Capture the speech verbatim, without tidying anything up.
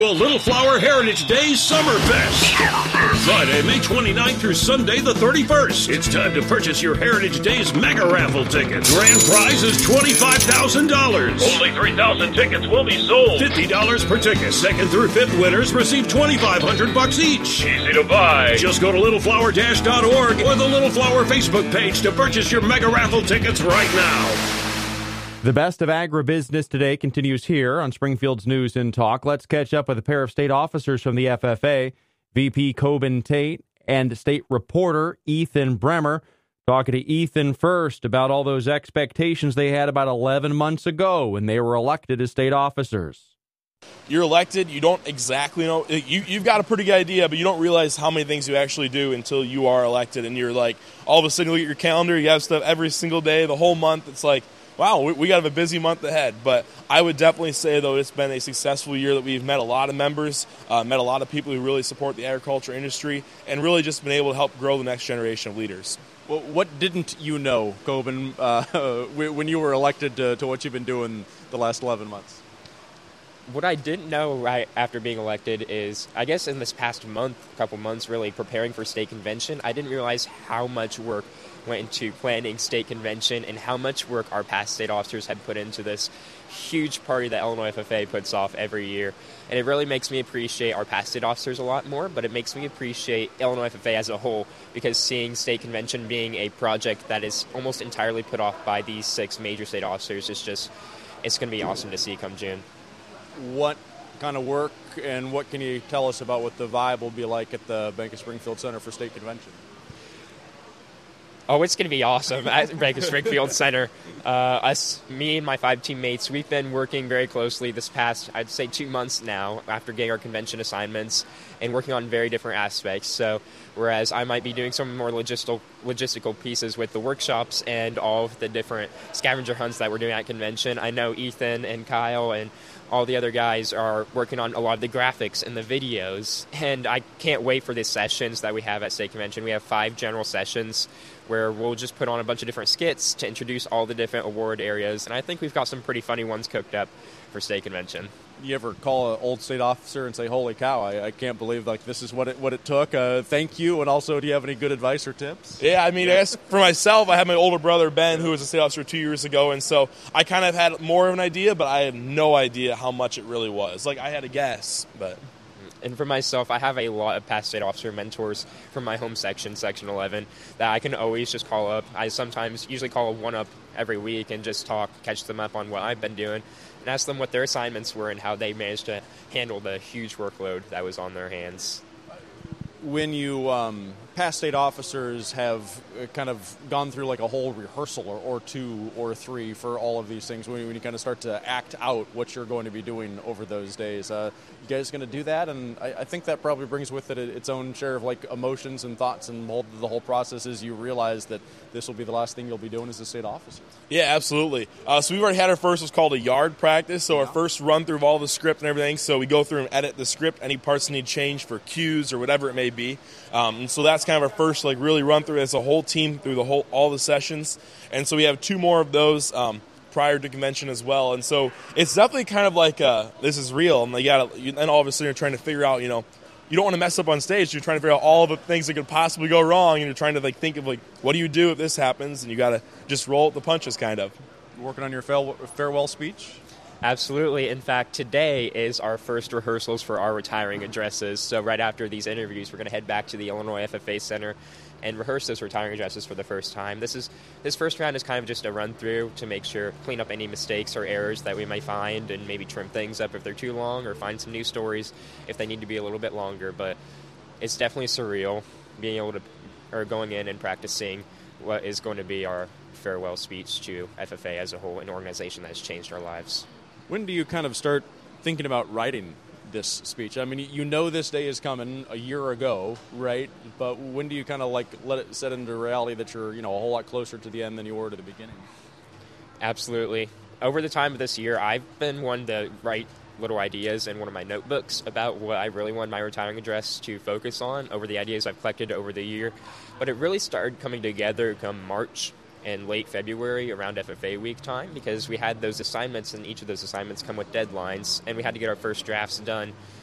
Well, Little Flower Heritage Day Summer Fest. Friday, May twenty-ninth through Sunday, the thirty-first. It's time to purchase your Heritage Days mega raffle ticket. Grand prize is twenty-five thousand dollars. Only three thousand tickets will be sold. fifty dollars per ticket. Second through fifth winners receive twenty-five hundred bucks each. Easy to buy. Just go to little flower dash dot org or the Little Flower Facebook page to purchase your mega raffle tickets right now. The best of agribusiness today continues here on Springfield's News and Talk. Let's catch up with a pair of state officers from the F F A, V P Coben Tate and state reporter Ethan Bremer. Talking to Ethan first about all those expectations they had about eleven months ago when they were elected as state officers. You're elected, you don't exactly know, you, you've got a pretty good idea, but you don't realize how many things you actually do until you are elected. And you're like, all of a sudden you look at your calendar, you have stuff every single day, the whole month. It's like, wow, we, we got a busy month ahead. But I would definitely say, though, it's been a successful year that we've met a lot of members, uh, met a lot of people who really support the agriculture industry, and really just been able to help grow the next generation of leaders. Well, what didn't you know, Coben, uh, when you were elected to, to what you've been doing the last eleven months? What I didn't know right after being elected is, I guess in this past month, couple months, really preparing for state convention, I didn't realize how much work went into planning state convention and how much work our past state officers had put into this huge party that Illinois F F A puts off every year. And it really makes me appreciate our past state officers a lot more, but it makes me appreciate Illinois F F A as a whole, because seeing state convention being a project that is almost entirely put off by these six major state officers is just, it's going to be awesome to see come June. What kind of work and what can you tell us about what the vibe will be like at the Bank of Springfield Center for state convention? Oh, it's going to be awesome at Bank of Springfield Center. Uh, us, me and my five teammates, we've been working very closely this past, I'd say, two months now after getting our convention assignments and working on very different aspects. So whereas I might be doing some more logistical, logistical pieces with the workshops and all of the different scavenger hunts that we're doing at convention, I know Ethan and Kyle and all the other guys are working on a lot of the graphics and the videos, and I can't wait for the sessions that we have at State Convention. We have five general sessions where we'll just put on a bunch of different skits to introduce all the different award areas, and I think we've got some pretty funny ones cooked up for State Convention. You ever call an old state officer and say, holy cow, I, I can't believe like this is what it what it took. Uh, thank you. And also, do you have any good advice or tips? Yeah, I mean, I guess for myself, I had my older brother, Ben, who was a state officer two years ago. And so I kind of had more of an idea, but I had no idea how much it really was. Like, I had a guess, but... And for myself, I have a lot of past state officer mentors from my home section, Section eleven, that I can always just call up. I sometimes usually call one up every week and just talk, catch them up on what I've been doing, and ask them what their assignments were and how they managed to handle the huge workload that was on their hands. When you, um, past state officers have kind of gone through like a whole rehearsal or, or two or three for all of these things, when, when you kind of start to act out what you're going to be doing over those days, uh, you guys going to do that? And I, I think that probably brings with it its own share of like emotions and thoughts, and the whole process is you realize that this will be the last thing you'll be doing as a state officer. Yeah, absolutely. Uh, so we've already had our first, what's called a yard practice, so yeah. Our first run through of all the script and everything, so we go through and edit the script, any parts need change for cues or whatever it may be. Um, and so that's kind of our first like really run through as a whole team through the whole all the sessions. And so we have two more of those um, prior to convention as well. And so it's definitely kind of like uh, this is real. And you got and then all of a sudden you're trying to figure out, you know, you don't want to mess up on stage. You're trying to figure out all of the things that could possibly go wrong, and you're trying to like think of like what do you do if this happens, and you got to just roll with the punches, kind of. Working on your farewell speech. Absolutely. In fact, today is our first rehearsals for our retiring addresses. So right after these interviews, we're going to head back to the Illinois F F A Center and rehearse those retiring addresses for the first time. This is this first round is kind of just a run through to make sure, clean up any mistakes or errors that we might find, and maybe trim things up if they're too long, or find some new stories if they need to be a little bit longer. But it's definitely surreal being able to, or going in and practicing what is going to be our farewell speech to F F A as a whole, an organization that has changed our lives. When do you kind of start thinking about writing this speech? I mean, you know this day is coming a year ago, right? But when do you kind of like let it set into reality that you're, you know, a whole lot closer to the end than you were to the beginning? Absolutely. Over the time of this year, I've been one to write little ideas in one of my notebooks about what I really want my retiring address to focus on over the ideas I've collected over the year. But it really started coming together come March and late February around F F A week time, because we had those assignments, and each of those assignments come with deadlines, and we had to get our first drafts done